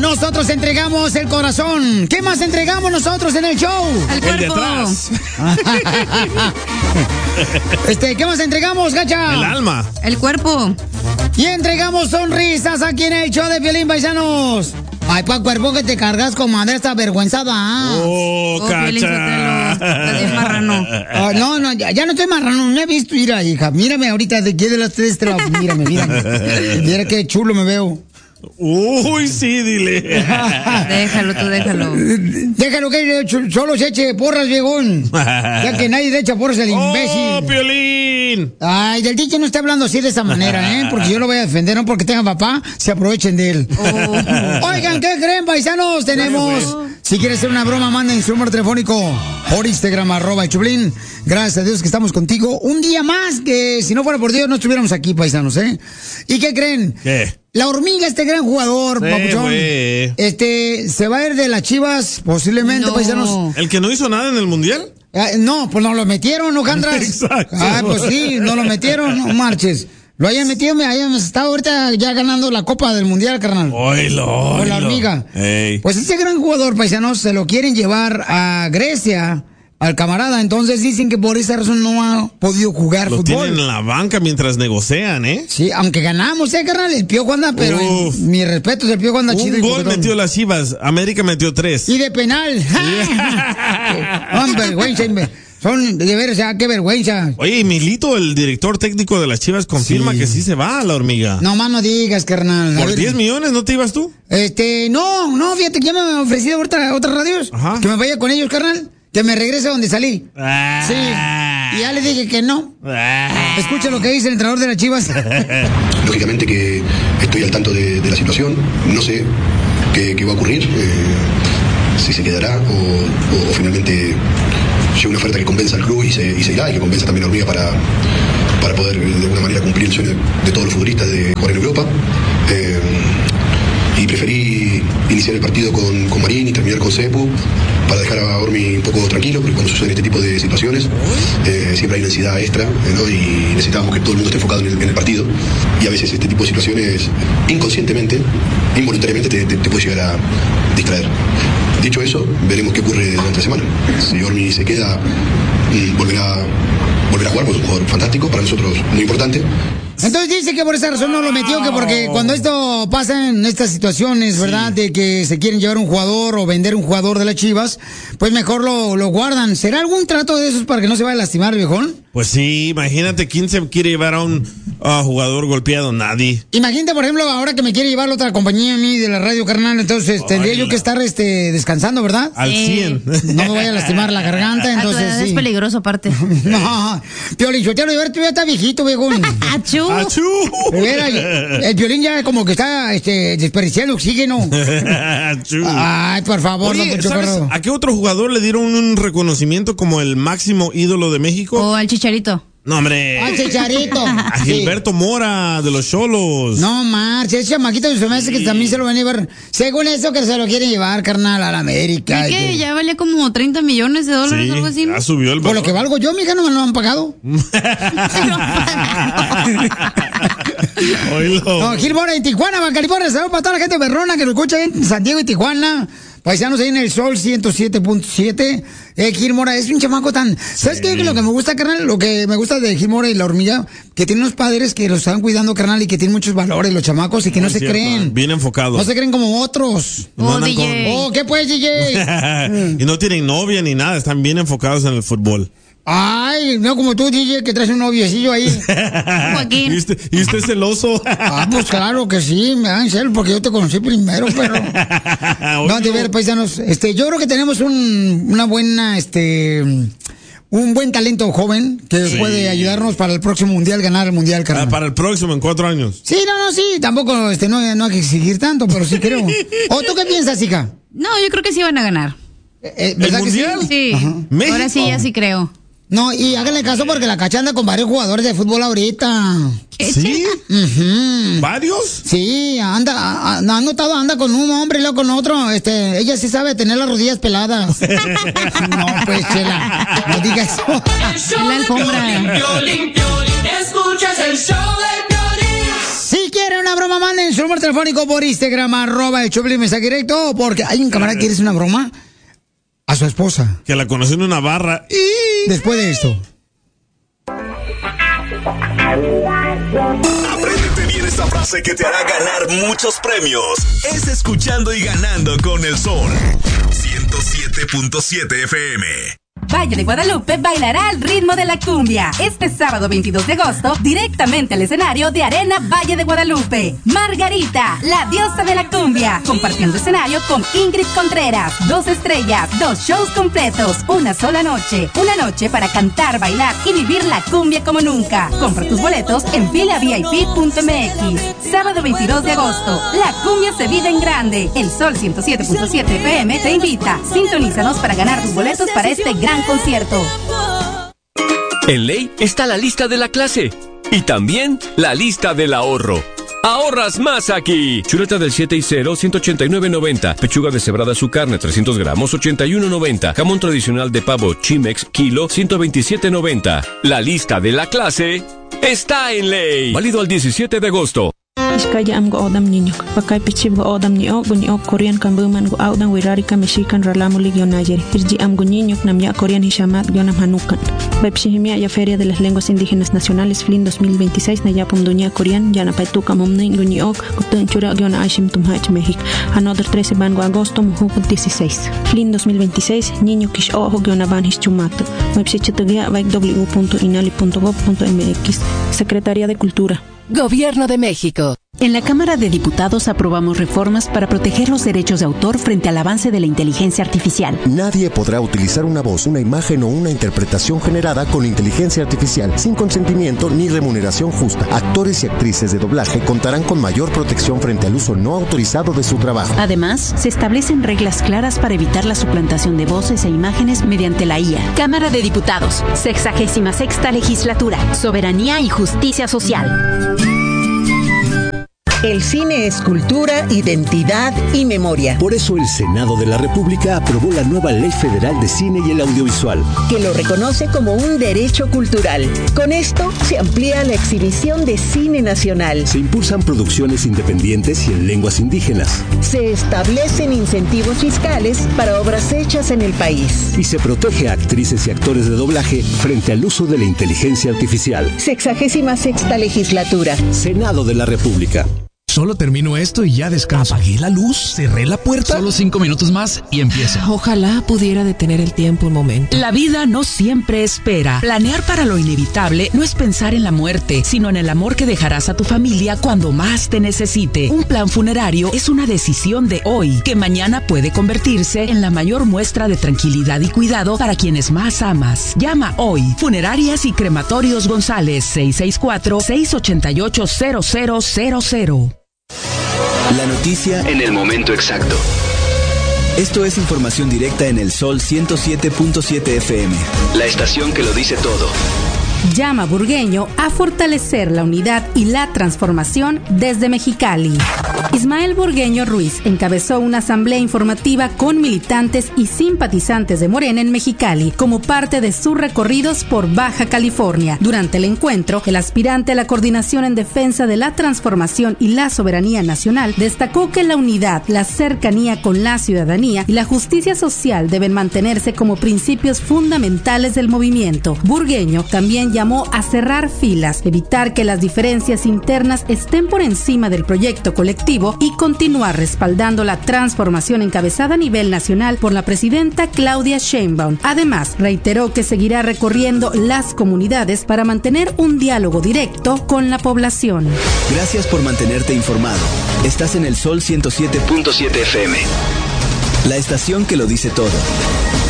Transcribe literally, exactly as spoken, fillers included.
nosotros entregamos el corazón. ¿Qué más entregamos nosotros en el show? El cuerpo. El de atrás. Este, ¿qué más entregamos, Gacha? El alma. El cuerpo. Y entregamos sonrisas aquí en el show de Piolín, paisanos. Ay, pa' cuerpo que te cargas, comadre, esta vergüenzada. Oh, oh Cacha. Estás marrano. Oh, no, no, ya, ya no estoy marrano, no me he visto. Mira, hija, mírame ahorita de qué de las tres trabas. Mírame, mírame. Mira qué chulo me veo. Uy, sí, dile. Déjalo, tú déjalo. Déjalo que solo se eche porras, viejón. Ya que nadie le echa porras al imbécil. ¡Oh, Piolín! Ay, del D J no está hablando así de esa manera, ¿eh? Porque yo lo voy a defender, no porque tenga papá, se aprovechen de él. Oh. Oigan, ¿qué creen, paisanos? Tenemos... Si quieres hacer una broma, manden su número telefónico por Instagram, arroba el Choplin. Gracias a Dios que estamos contigo. Un día más que si no fuera por Dios no estuviéramos aquí, paisanos, ¿eh? ¿Y qué creen? ¿Qué? La Hormiga, este gran jugador, sí, papuchón, wey. este, se va a ir de las Chivas, posiblemente, no. paisanos. ¿El que no hizo nada en el Mundial? Ah, no, pues no lo metieron, ¿no, Jandras? Exacto. Ah, pues sí, no lo metieron, no marches. Lo hayan metido, me hayan estado ahorita ya ganando la Copa del Mundial, carnal. Oilo, Con la Hormiga. Ey. Pues ese gran jugador, paisanos, se lo quieren llevar a Grecia, al camarada. Entonces dicen que por esa razón no ha podido jugar lo fútbol. Lo tienen en la banca mientras negocian, ¿eh? Sí, aunque ganamos, ¿eh, carnal? El Piojo anda, pero Uf. en, mi respeto, el Piojo anda Un chido. Un y gol coquetón. metió las Chivas, América metió tres. Y de penal. Hombre, vergüenza. Son, de ver, o sea, qué vergüenza. Oye, y Milito, el director técnico de las Chivas, confirma Sí. que sí se va a la Hormiga. No más no digas, carnal. A ¿Por ver. diez millones no te ibas tú? Este, no, no, fíjate que ya me han ofrecido otra, otras radios. Ajá. Que me vaya con ellos, carnal. Que me regrese a donde salí. Ah. Sí. Y ya le dije que no. Ah. Escucha lo que dice el entrenador de las Chivas. Lógicamente que estoy al tanto de, de la situación. No sé qué, qué va a ocurrir. Eh, si se quedará o, o, o finalmente llega una oferta que convenza al club y se, y se irá y que convenza también a Hormiga para, para poder de alguna manera cumplir el sueño de, de todos los futbolistas de jugar en Europa. Eh, y preferí iniciar el partido con, con Marín y terminar con Cepu para dejar a Hormi un poco tranquilo, porque cuando suceden este tipo de situaciones eh, siempre hay una ansiedad extra, ¿no? Y necesitamos que todo el mundo esté enfocado en el, en el partido, y a veces este tipo de situaciones inconscientemente, involuntariamente te, te, te puede llegar a distraer. Dicho eso, veremos qué ocurre durante la semana. Si Hormi se queda, mm, volverá, volverá a jugar, porque es un jugador fantástico, para nosotros muy importante. Entonces dice que por esa razón no lo metió, que porque cuando esto pasa en estas situaciones, ¿verdad? Sí. De que se quieren llevar un jugador o vender un jugador de las Chivas, pues mejor lo, lo guardan. ¿Será algún trato de esos para que no se vaya a lastimar, viejón? Pues sí, imagínate, ¿quién se quiere llevar a un uh, jugador golpeado? Nadie. Imagínate, por ejemplo, ahora que me quiere llevar la otra compañía a mí de la radio, carnal, entonces Ay, tendría yo la... que estar este descansando, ¿verdad? Al sí. cien. No me vaya a lastimar la garganta, entonces sí. Es peligroso aparte. No, Piolín, yo te lo llevar, tú ya está viejito, viejón. ¡Achú! ¡Achú! Vera, el Piolín ya como que está este, desperdiciando oxígeno. Ay, por favor. Oye, no, ¿sabes a qué otro jugador le dieron un reconocimiento como el máximo ídolo de México? O al Chicharito. No, hombre. Al Chicharito. A Gilberto sí. Mora, de los Xolos. No, marche, ese chamaquito se me hace que también se lo van a llevar. Según eso, que se lo quieren llevar, carnal, a la América. ¿Y qué? Ya valía como treinta millones de dólares sí, o algo así, ¿no? Ya subió el valor. Por lo que valgo yo, mija, no me lo han pagado. No, Gil Mora en Tijuana, Baja California. Saludos para toda la gente berrona que nos escucha en San Diego y Tijuana. Paisanos ahí en el Sol ciento siete punto siete. Eh, Gil Mora es un chamaco tan... ¿Sabes sí. qué? Lo que me gusta, carnal, lo que me gusta de Gil Mora y la Hormiga, que tiene unos padres que los están cuidando, carnal, y que tienen muchos valores, los chamacos, y que no, no se cierto, creen. Bien enfocados. No se creen como otros. No oh, D J. Con... Oh, ¿qué pues, D J? Y no tienen novia ni nada, están bien enfocados en el fútbol. Ay, no como tú, D J, que traes un noviecillo ahí. Joaquín. ¿Y usted, ¿Y usted es celoso? Ah, pues claro que sí, me dan celo porque yo te conocí primero, pero... No, de ver, paisanos, este, yo creo que tenemos un, una buena, este... un buen talento joven que sí. puede ayudarnos para el próximo mundial, ganar el mundial, carnal. Ah, para el próximo, en cuatro años. Sí, no, no, sí, tampoco, este, no, no hay que exigir tanto, pero sí creo. ¿O tú qué piensas, hija? No, yo creo que sí van a ganar. Eh, ¿Verdad ¿El que mundial? sí? Sí. Ahora sí, ya sí creo. No, y háganle caso porque la Cacha anda con varios jugadores de fútbol ahorita. ¿Sí? Uh-huh. ¿Varios? Sí, anda, ha notado, anda con un hombre y luego con otro. Este, ella sí sabe tener las rodillas peladas. No, pues, Chela, no digas eso. El show la alfombra. De Piolín, Piolín, Piolín, escuchas el show de Piolín. Si quiere una una broma, manden su número telefónico por Instagram, arroba el Choplin, mensaje directo, porque hay un camarada que quiere hacer una broma a su esposa. Que la conoció en una barra. Y después de esto. Apréndete bien esta frase que te hará ganar muchos premios. Es escuchando y ganando con el Sol. ciento siete punto siete F M. Valle de Guadalupe bailará al ritmo de la cumbia. Este sábado veintidós de agosto, directamente al escenario de Arena Valle de Guadalupe. Margarita, la diosa de la cumbia, compartiendo escenario con Ingrid Contreras. Dos estrellas, dos shows completos, una sola noche. Una noche para cantar, bailar y vivir la cumbia como nunca. Compra tus boletos en fila V I P punto M X. Sábado veintidós de agosto, la cumbia se vive en grande. El Sol ciento siete punto siete F M te invita. Sintonízanos para ganar tus boletos para este gran concierto. En Ley está la lista de la clase y también la lista del ahorro. ¡Ahorras más aquí! Chuleta del siete y cero, ciento ochenta y nueve noventa. Pechuga deshebrada su carne, trescientos gramos, ochenta y uno noventa. Jamón tradicional de pavo Chimex, kilo, ciento veintisiete noventa. La lista de la clase está en Ley. Válido al diecisiete de agosto. Iskaya am go odam niño, pakay pichib go odam ni o guni o Korean kambuman go audan wirari ka Mexican ralamu ligionayeri. Irji am go niño namya Korean hishamat gionam hanukan. Bepshihimia ya Feria de las Lenguas Indígenas Nacionales Flin dos mil veintiséis na yapum dunia Korean yana paituka momnin guni o gutun chura giona ashim tumhach México. Another trece van go agosto muhukut dieciséis. Flin dos mil veintiséis niño kish ojo giona van hischumato. Websitetugia vaik w punto inali punto gov punto m x. Secretaría de Cultura. Gobierno de México. En la Cámara de Diputados aprobamos reformas para proteger los derechos de autor frente al avance de la inteligencia artificial. Nadie podrá utilizar una voz, una imagen o una interpretación generada con inteligencia artificial sin consentimiento ni remuneración justa. Actores y actrices de doblaje contarán con mayor protección frente al uso no autorizado de su trabajo. Además, se establecen reglas claras para evitar la suplantación de voces e imágenes mediante la I A. Cámara de Diputados, sexagésima sexta legislatura, soberanía y justicia social. El cine es cultura, identidad y memoria. Por eso el Senado de la República aprobó la nueva Ley Federal de Cine y el Audiovisual, que lo reconoce como un derecho cultural. Con esto se amplía la exhibición de cine nacional. Se impulsan producciones independientes y en lenguas indígenas. Se establecen incentivos fiscales para obras hechas en el país. Y se protege a actrices y actores de doblaje frente al uso de la inteligencia artificial. Sexagésima sexta legislatura. Senado de la República. Solo termino esto y ya descanso. Apagué la luz, cerré la puerta. Solo cinco minutos más y empieza. Ojalá pudiera detener el tiempo un momento. La vida no siempre espera. Planear para lo inevitable no es pensar en la muerte, sino en el amor que dejarás a tu familia cuando más te necesite. Un plan funerario es una decisión de hoy, que mañana puede convertirse en la mayor muestra de tranquilidad y cuidado para quienes más amas. Llama hoy. Funerarias y Crematorios González, seis seis cuatro, seis ocho ocho, cero cero cero cero. La noticia en el momento exacto. Esto es información directa en el Sol ciento siete punto siete F M. La estación que lo dice todo. Llama Burgueño a fortalecer la unidad y la transformación desde Mexicali. Ismael Burgueño Ruiz encabezó una asamblea informativa con militantes y simpatizantes de Morena en Mexicali como parte de sus recorridos por Baja California. Durante el encuentro, el aspirante a la coordinación en defensa de la transformación y la soberanía nacional destacó que la unidad, la cercanía con la ciudadanía y la justicia social deben mantenerse como principios fundamentales del movimiento. Burgueño también llamó a cerrar filas, evitar que las diferencias internas estén por encima del proyecto colectivo y continuar respaldando la transformación encabezada a nivel nacional por la presidenta Claudia Sheinbaum. Además, reiteró que seguirá recorriendo las comunidades para mantener un diálogo directo con la población. Gracias por mantenerte informado. Estás en el Sol ciento siete punto siete F M. La estación que lo dice todo.